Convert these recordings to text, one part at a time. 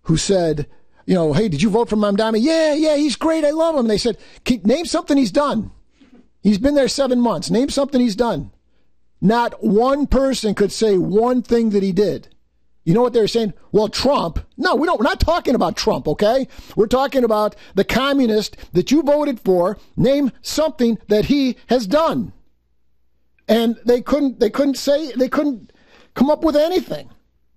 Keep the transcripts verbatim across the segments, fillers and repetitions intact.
who said, you know, hey, did you vote for Mamdani? Yeah, yeah, he's great. I love him. They said, name something he's done. He's been there seven months. Name something he's done. Not one person could say one thing that he did. You know what they were saying? Well, Trump. No, we don't. We're not talking about Trump, okay? We're talking about the communist that you voted for. Name something that he has done. And they couldn't. They couldn't say. They couldn't come up with anything.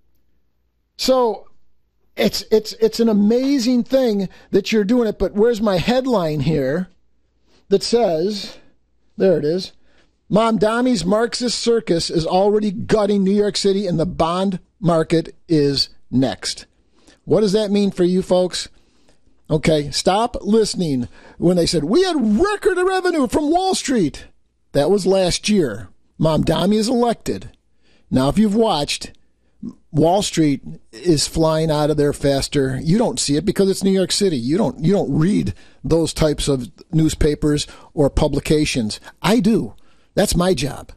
So it's it's it's an amazing thing that you're doing it. But where's my headline here that says? There it is. Mamdani's Marxist circus is already gutting New York City, and the bond market is next. What does that mean for you folks? Okay, stop listening when they said, we had record revenue from Wall Street. That was last year. Mamdani is elected. Now, if you've watched, Wall Street is flying out of there faster. You don't see it because it's New York City. You don't, you don't read those types of newspapers or publications. I do. That's my job.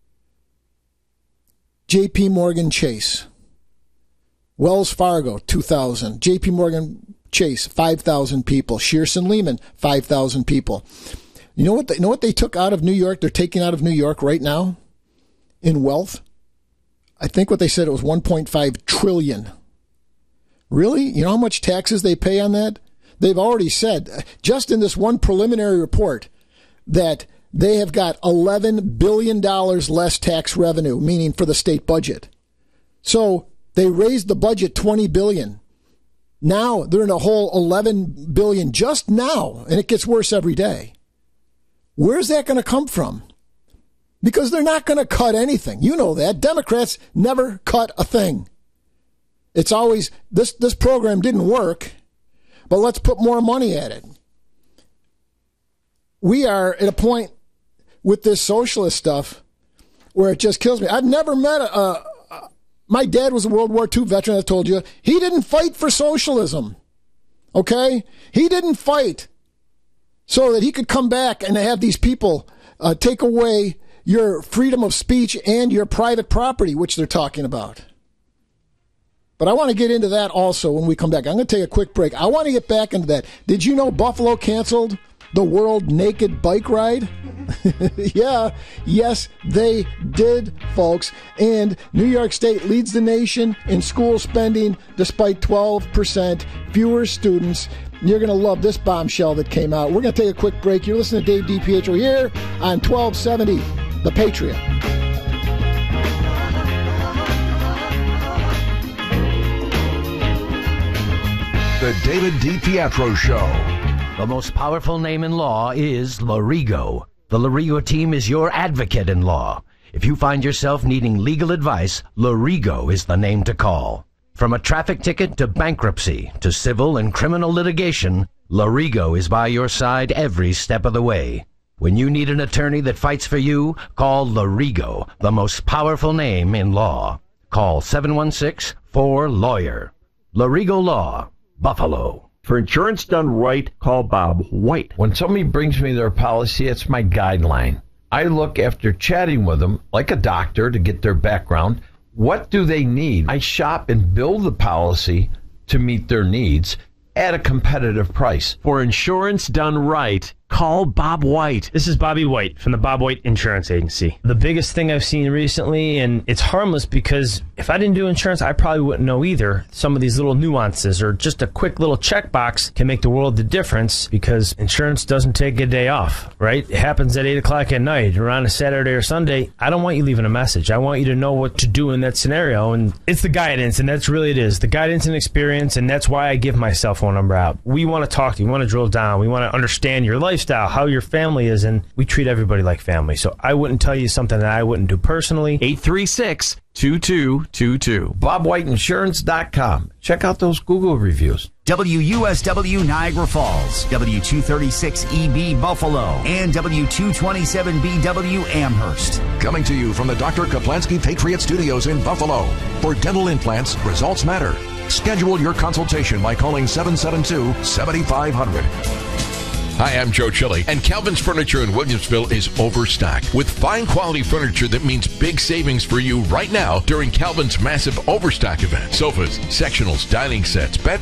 J P Morgan Chase. Wells Fargo, two thousand. J P Morgan Chase, five thousand people. Shearson Lehman, five thousand people. You know what they, you know what they took out of New York? They're taking out of New York right now in wealth? I think what they said it was one point five trillion. Really? You know how much taxes they pay on that? They've already said, just in this one preliminary report, that they have got eleven billion dollars less tax revenue, meaning for the state budget. So they raised the budget twenty billion dollars. Now they're in a whole eleven billion dollars just now, and it gets worse every day. Where's that going to come from? Because they're not going to cut anything. You know that. Democrats never cut a thing. It's always, this, this program didn't work, but let's put more money at it. We are at a point with this socialist stuff where it just kills me. I've never met a, a, a my dad was a World War Two veteran, I told you. He didn't fight for socialism. Okay? He didn't fight so that he could come back and have these people uh, take away your freedom of speech and your private property, which they're talking about. But I want to get into that also when we come back. I'm going to take a quick break. I want to get back into that. Did you know Buffalo canceled the World Naked Bike Ride? Yeah, yes, they did, folks. And New York State leads the nation in school spending despite twelve percent fewer students. You're going to love this bombshell that came out. We're going to take a quick break. You're listening to Dave DiPietro here on twelve seventy, The Patriot. The David DiPietro Show. The most powerful name in law is Lorigo. The Lorigo team is your advocate in law. If you find yourself needing legal advice, Lorigo is the name to call. From a traffic ticket to bankruptcy to civil and criminal litigation, Lorigo is by your side every step of the way. When you need an attorney that fights for you, call Lorigo, the most powerful name in law. Call seven one six, four, lawyer. Lorigo Law, Buffalo. For insurance done right, call Bob White. When somebody brings me their policy, it's my guideline. I look after chatting with them like a doctor to get their background. What do they need? I shop and build the policy to meet their needs at a competitive price. For insurance done right, call Bob White. This is Bobby White from the Bob White Insurance Agency. The biggest thing I've seen recently, and it's harmless because if I didn't do insurance, I probably wouldn't know either. Some of these little nuances or just a quick little checkbox can make the world of difference because insurance doesn't take a day off, right? It happens at eight o'clock at night or on a Saturday or Sunday. I don't want you leaving a message. I want you to know what to do in that scenario, and it's the guidance, and that's really it is. The guidance and experience, and that's why I give my cell phone number out. We want to talk to you. We want to drill down. We want to understand your lifestyle, how your family is, and we treat everybody like family. So I wouldn't tell you something that I wouldn't do personally. eight three six, two two two two. bob white insurance dot com. Check out those Google reviews. W U S W Niagara Falls, W two thirty-six E B Buffalo, and W two twenty-seven B W Amherst. Coming to you from the Doctor Kaplansky Patriot Studios in Buffalo. For dental implants, results matter. Schedule your consultation by calling seven seven two, seven five zero zero. Hi, I'm Joe Chili, and Calvin's Furniture in Williamsville is overstocked with fine quality furniture that means big savings for you right now during Calvin's massive overstock event. Sofas, sectionals, dining sets, bed